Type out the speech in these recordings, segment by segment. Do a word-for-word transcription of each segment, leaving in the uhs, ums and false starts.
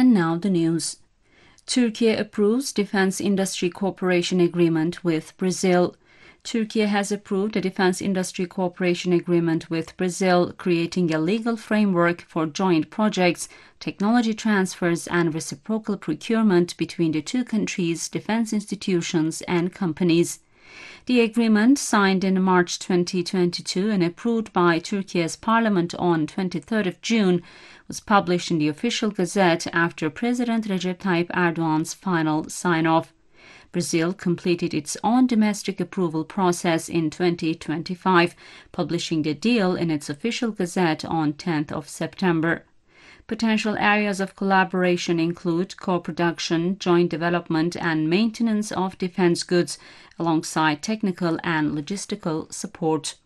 And now the news. Turkey approves Defense Industry Cooperation Agreement with Brazil. Turkey has approved a Defense Industry Cooperation Agreement with Brazil, creating a legal framework for joint projects, technology transfers, and reciprocal procurement between the two countries' defense institutions and companies. The agreement, signed in March twenty twenty-two and approved by Turkey's parliament on twenty-third of June, was published in the official gazette after President Recep Tayyip Erdogan's final sign-off. Brazil completed its own domestic approval process in twenty twenty-five, publishing the deal in its official gazette on tenth of September. Potential areas of collaboration include co-production, joint development, and maintenance of defense goods, alongside technical and logistical support.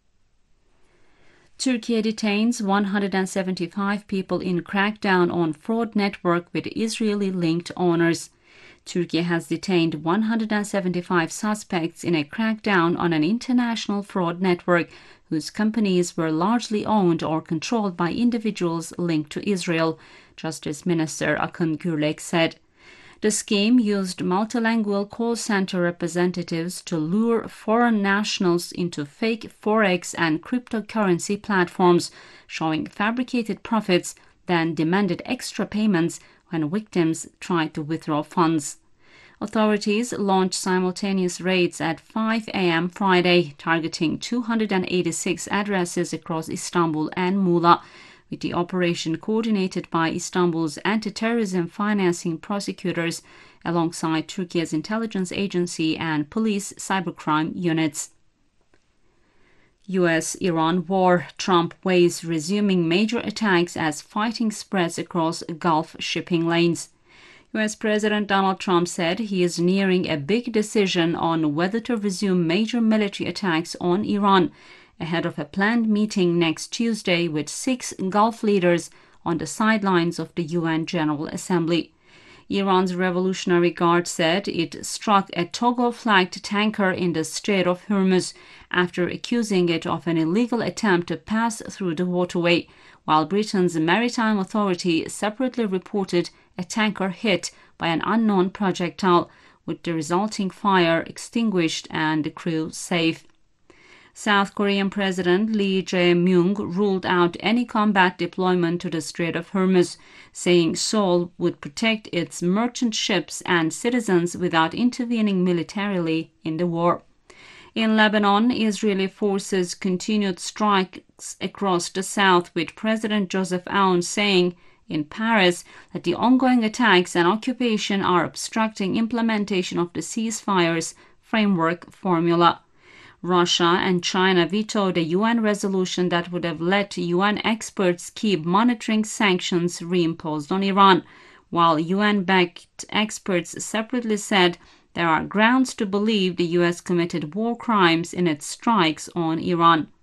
Turkey detains one hundred seventy-five people in crackdown on fraud network with Israeli-linked owners. Turkey has detained one hundred seventy-five suspects in a crackdown on an international fraud network whose companies were largely owned or controlled by individuals linked to Israel, Justice Minister Akın Gürlek said. The scheme used multilingual call center representatives to lure foreign nationals into fake forex and cryptocurrency platforms, showing fabricated profits, then demanded extra payments when victims tried to withdraw funds. Authorities launched simultaneous raids at five a m Friday, targeting two hundred eighty-six addresses across Istanbul and Muğla, with the operation coordinated by Istanbul's anti-terrorism financing prosecutors alongside Turkey's intelligence agency and police cybercrime units. U S Iran war. Trump weighs resuming major attacks as fighting spreads across Gulf shipping lanes. U S President Donald Trump said he is nearing a big decision on whether to resume major military attacks on Iran, ahead of a planned meeting next Tuesday with six Gulf leaders on the sidelines of the U N General Assembly. Iran's Revolutionary Guard said it struck a Togo-flagged tanker in the Strait of Hormuz after accusing it of an illegal attempt to pass through the waterway, while Britain's Maritime Authority separately reported a tanker hit by an unknown projectile, with the resulting fire extinguished and the crew safe. South Korean President Lee Jae-myung ruled out any combat deployment to the Strait of Hormuz, saying Seoul would protect its merchant ships and citizens without intervening militarily in the war. In Lebanon, Israeli forces continued strikes across the south, with President Joseph Aoun saying in Paris that the ongoing attacks and occupation are obstructing implementation of the ceasefire's framework formula. Russia and China vetoed a U N resolution that would have let U N experts keep monitoring sanctions reimposed on Iran, while U N-backed experts separately said there are grounds to believe the U S committed war crimes in its strikes on Iran.